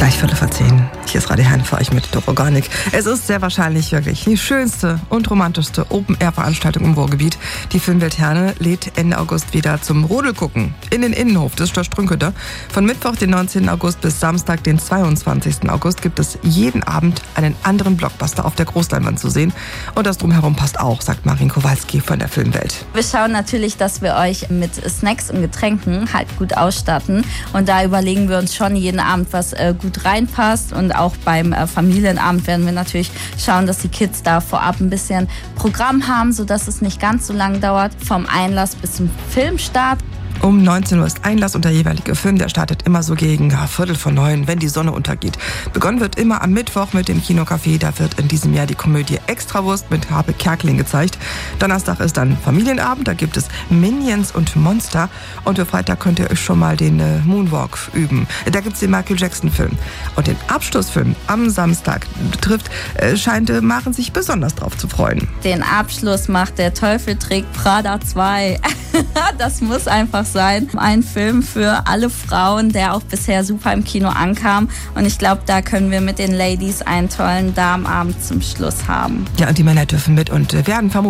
Gleich 10:15. Hier ist Radio Herne für euch mit Doroganik. Es ist sehr wahrscheinlich wirklich die schönste und romantischste Open-Air-Veranstaltung im Ruhrgebiet. Die Filmwelt Herne lädt Ende August wieder zum Rodelgucken in den Innenhof des Schloss Strünketer. Von Mittwoch, den 19. August bis Samstag, den 22. August gibt es jeden Abend einen anderen Blockbuster auf der Großleinwand zu sehen. Und das Drumherum passt auch, sagt Marin Kowalski von der Filmwelt. Wir schauen natürlich, dass wir euch mit Snacks und Getränken halt gut ausstatten. Und da überlegen wir uns schon jeden Abend, was gut reinpasst. Und auch beim Familienabend werden wir natürlich schauen, dass die Kids da vorab ein bisschen Programm haben, sodass es nicht ganz so lang dauert, vom Einlass bis zum Filmstart. Um 19 Uhr ist Einlass und der jeweilige Film, der startet immer so gegen 8:45, wenn die Sonne untergeht. Begonnen wird immer am Mittwoch mit dem Kinocafé. Da wird in diesem Jahr die Komödie Extrawurst mit Habe Kerkeling gezeigt. Donnerstag ist dann Familienabend, da gibt es Minions und Monster. Und für Freitag könnt ihr euch schon mal den Moonwalk üben. Da gibt es den Michael Jackson-Film. Und den Abschlussfilm am Samstag scheint Maren sich besonders drauf zu freuen. Den Abschluss macht Der Teufel trägt Prada 2. Das muss einfach sein. Ein Film für alle Frauen, der auch bisher super im Kino ankam. Und ich glaube, da können wir mit den Ladies einen tollen Damenabend zum Schluss haben. Ja, und die Männer dürfen mit und werden vermutlich